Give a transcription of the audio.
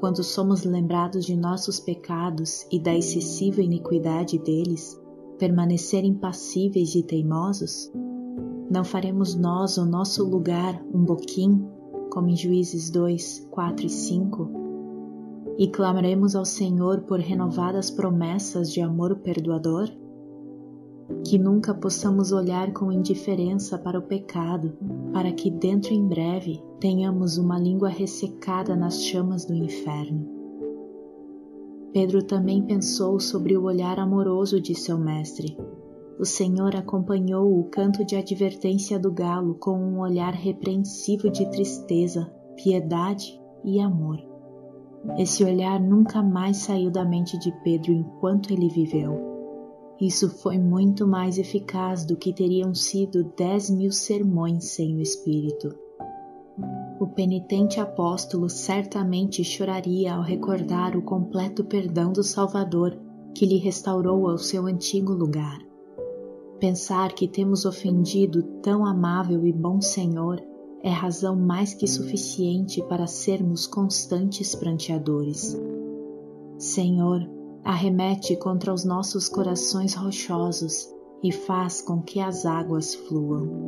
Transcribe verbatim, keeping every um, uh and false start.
quando somos lembrados de nossos pecados e da excessiva iniquidade deles, permanecer impassíveis e teimosos? Não faremos nós o nosso lugar um boquim, como em Juízes dois, quatro e cinco? E clamaremos ao Senhor por renovadas promessas de amor perdoador? Que nunca possamos olhar com indiferença para o pecado, para que dentro em breve tenhamos uma língua ressecada nas chamas do inferno. Pedro também pensou sobre o olhar amoroso de seu mestre. O Senhor acompanhou o canto de advertência do galo com um olhar repreensivo de tristeza, piedade e amor. Esse olhar nunca mais saiu da mente de Pedro enquanto ele viveu. Isso foi muito mais eficaz do que teriam sido dez mil sermões sem o Espírito. O penitente apóstolo certamente choraria ao recordar o completo perdão do Salvador que lhe restaurou ao seu antigo lugar. Pensar que temos ofendido tão amável e bom Senhor é razão mais que suficiente para sermos constantes pranteadores. Senhor, arremete contra os nossos corações rochosos e faz com que as águas fluam.